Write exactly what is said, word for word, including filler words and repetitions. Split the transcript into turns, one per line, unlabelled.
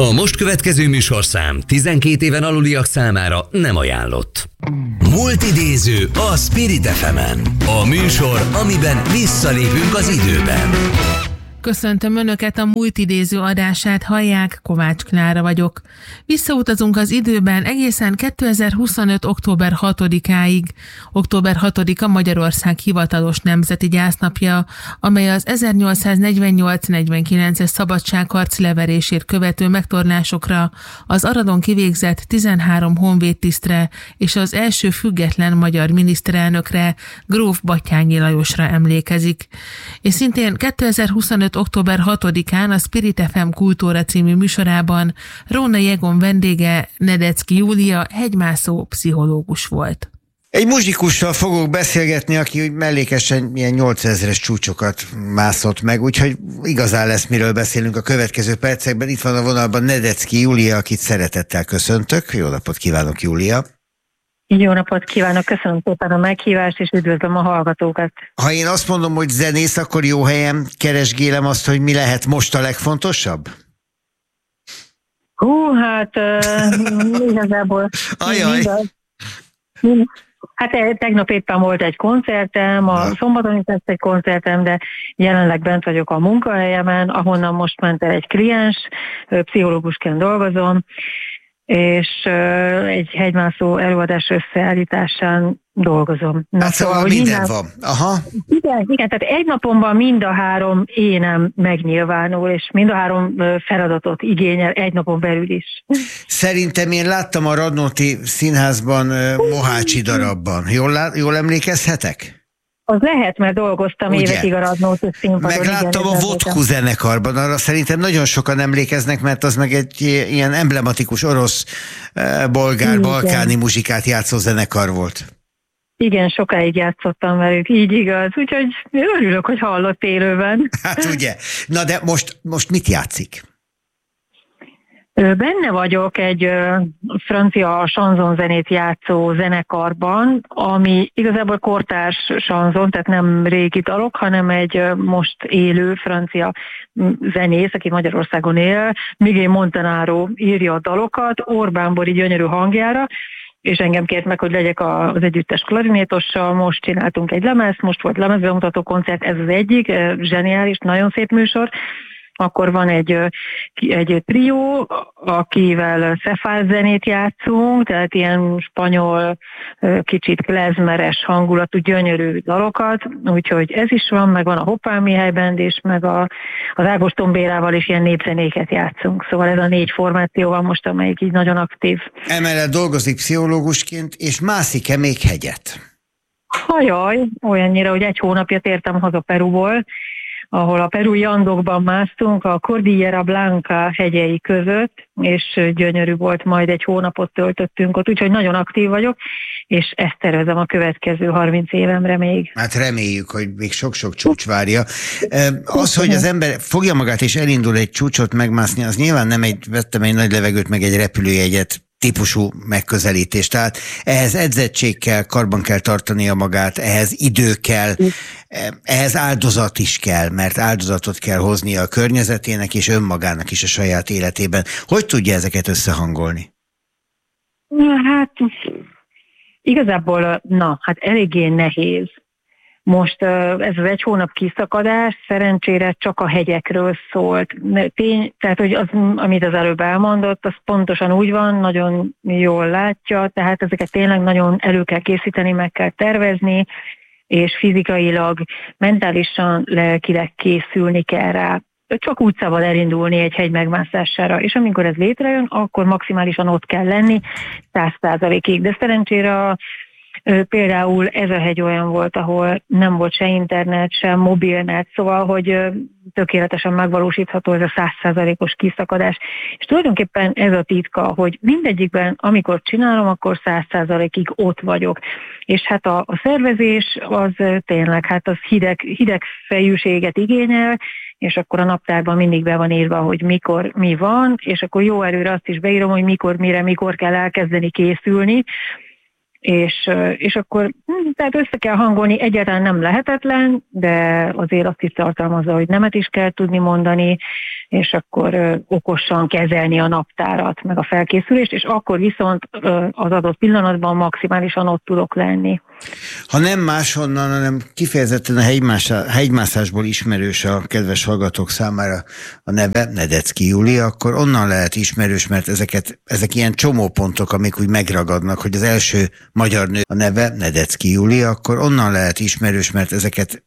A most következő műsorszám tizenkét éven aluliak számára nem ajánlott. Multidéző a Spirit ef emen. A műsor, amiben visszalépünk az időben.
Köszöntöm Önöket, a Multidéző adását hallják, Kovács Klára vagyok. Visszautazunk az időben egészen kétezer-huszonöt. október hatodikáig. október hatodika Magyarország hivatalos nemzeti gyásznapja, amely az ezernyolcszáznegyvennyolc negyvenkilences szabadságharc leverését követő megtorlásokra, az Aradon kivégzett tizenhárom honvédtisztre és az első független magyar miniszterelnökre, gróf Batthyány Lajosra emlékezik. És szintén kétezer-huszonöt. október hatodikán a Spirit ef em Kultúra című műsorában Rónai Egon vendége Nedeczky Júlia hegymászó pszichológus volt.
Egy muzsikussal fogok beszélgetni, aki úgy mellékesen ilyen nyolcezres csúcsokat mászott meg, úgyhogy igazán lesz miről beszélünk a következő percekben. Itt van a vonalban Nedeczky Júlia, akit szeretettel köszöntök. Jó napot kívánok, Júlia!
Jó napot kívánok, köszönöm szépen a meghívást, és üdvözlöm a hallgatókat.
Ha én azt mondom, hogy zenész, akkor jó helyen keresgélem azt, hogy mi lehet most a legfontosabb?
Hú, hát uh, igazából...
Ajaj!
Mindaz, mind, hát tegnap éppen volt egy koncertem, a ja. szombaton is lesz egy koncertem, de jelenleg bent vagyok a munkahelyemen, ahonnan most ment el egy kliens, pszichológusként dolgozom, és uh, egy hegymászó előadás összeállításán dolgozom.
Na, hát szóval minden minden van. Aha.
Igen, igen, tehát egy napomban mind a három énem megnyilvánul, és mind a három feladatot igényel egy napon belül is.
Szerintem én láttam a Radnóti Színházban Mohácsi darabban. Jól, lá- jól emlékezhetek?
Az lehet, mert dolgoztam
Ugye?
évekig a Radnóti színpadon.
Megláttam a Vodku zenekarban, arra szerintem nagyon sokan emlékeznek, mert az meg egy ilyen emblematikus orosz, bolgár,
igen.
balkáni muzsikát játszó zenekar volt.
Igen, sokáig játszottam velük, így igaz, úgyhogy örülök, hogy hallott élőben.
Hát ugye. Na de most, most mit játszik?
Benne vagyok egy francia sanzonzenét játszó zenekarban, ami igazából kortárs sanzon, tehát nem régi dalok, hanem egy most élő francia zenész, aki Magyarországon él. Miguel Montanaro írja a dalokat, Orbán Bori gyönyörű hangjára, és engem kért meg, hogy legyek az együttes klarinétossal. Most csináltunk egy lemezt, most volt lemezbemutató koncert, ez az egyik, zseniális, nagyon szép műsor. Akkor van egy, egy trió, akivel szefál zenét játszunk, tehát ilyen spanyol, kicsit klezmeres hangulatú, gyönyörű dalokat, úgyhogy ez is van, meg van a Hoppán Mihály Band is, meg a, az Ágoston Bélával is ilyen népzenéket játszunk. Szóval ez a négy formáció van most, amelyik így nagyon aktív. Emellett
dolgozik pszichológusként, és mászik-e még hegyet?
Hajaj, olyannyira, hogy egy hónapja tértem haza Peruból, ahol a perui Andokban másztunk, a Cordillera Blanca hegyei között, és gyönyörű volt, majd egy hónapot töltöttünk ott, úgyhogy nagyon aktív vagyok, és ezt tervezem a következő harminc évemre még.
Hát reméljük, hogy még sok-sok csúcs várja. Az, hogy az ember fogja magát és elindul egy csúcsot megmászni, az nyilván nem egy, vettem egy nagy levegőt, meg egy repülőjegyet típusú megközelítés. Tehát ehhez edzettség kell, karban kell tartania magát, ehhez idő kell, ehhez áldozat is kell, mert áldozatot kell hoznia a környezetének és önmagának is a saját életében. Hogy tudja ezeket összehangolni?
Hát igazából, na, hát eléggé nehéz. Most ez az egy hónap kiszakadás szerencsére csak a hegyekről szólt. Tény, tehát, hogy az, amit az előbb elmondott, az pontosan úgy van, nagyon jól látja, tehát ezeket tényleg nagyon elő kell készíteni, meg kell tervezni, és fizikailag, mentálisan, lelkileg készülni kell rá. Csak úgy szabad elindulni egy hegy megmászására, és amikor ez létrejön, akkor maximálisan ott kell lenni száz százalékig. De szerencsére a például ez a hegy olyan volt, ahol nem volt se internet, se mobilnet, szóval, hogy tökéletesen megvalósítható ez a száz százalékos kiszakadás. És tulajdonképpen ez a titka, hogy mindegyikben, amikor csinálom, akkor száz százalékig ott vagyok. És hát a, a szervezés az tényleg, hát az hideg, hideg fejűséget igényel, és akkor a naptárban mindig be van írva, hogy mikor mi van, és akkor jó előre azt is beírom, hogy mikor, mire, mikor kell elkezdeni készülni. és, és akkor tehát össze kell hangolni, egyáltalán nem lehetetlen, de azért azt is tartalmazza, hogy nemet is kell tudni mondani, és akkor ö, okosan kezelni a naptárat, meg a felkészülést, és akkor viszont ö, az adott pillanatban maximálisan ott tudok lenni.
Ha nem máshonnan, hanem kifejezetten a hegymászásból ismerős a kedves hallgatók számára a neve, Nedeczky Júlia, akkor onnan lehet ismerős, mert ezeket, ezek ilyen csomópontok, amik úgy megragadnak, hogy az első magyar nő a neve, Nedeczky Júlia, akkor onnan lehet ismerős, mert ezeket,